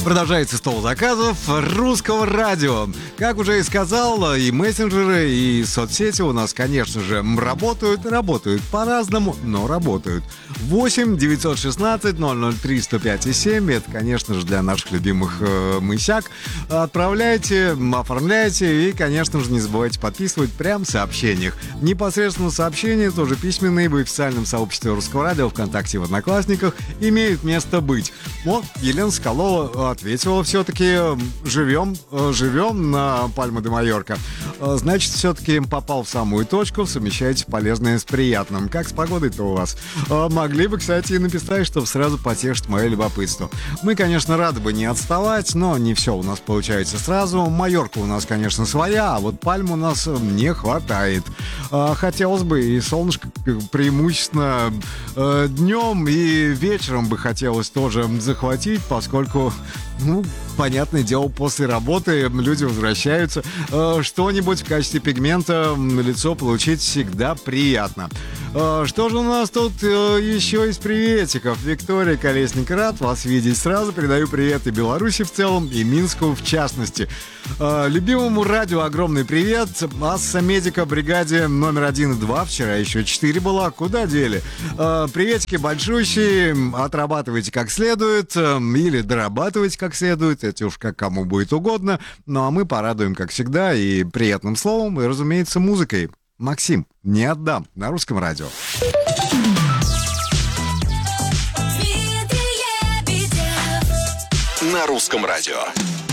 Продолжается стол заказов русского радио. Как уже и сказал, и мессенджеры, и соцсети у нас, конечно же, работают по-разному, но работают. 8 916 003 105 7. Это, конечно же, для наших любимых мысяк. Отправляйте, оформляйте и, конечно же, не забывайте подписывать прямо в сообщениях. Непосредственно сообщения, тоже письменные, в официальном сообществе Русского радио, ВКонтакте, в Одноклассниках, имеют место быть. Вот, Елена Соколова ответила все-таки: живем на Пальма де Майорка. Значит, все-таки попал в самую точку, совмещаете полезное с приятным. Как с погодой-то у вас? Могли бы, кстати, и написать, чтобы сразу потешить мое любопытство. Мы, конечно, рады бы не отставать, но не все у нас получается сразу. Майорка у нас, конечно, своя, а вот Пальм у нас не хватает. Хотелось бы и солнышко преимущественно днем и вечером бы хотелось тоже захватить, поскольку, понятное дело, после работы люди возвращаются. Что-нибудь в качестве пигмента на лицо получить всегда приятно. Что же у нас тут еще из приветиков? Виктория Колесник, рад вас видеть. Сразу передаю привет и Беларуси в целом, и Минску в частности. Любимому радио огромный привет. Асса Медика бригаде номер 1 и 2. Вчера еще 4 была. Куда дели? Приветики большущие. Отрабатывайте как следует. Или дорабатывайте как следует. Это уж как кому будет угодно. Ну а мы порадуем, как всегда, и приятным словом, и, разумеется, музыкой. Максим, не отдам, на Русском радио. На Русском радио.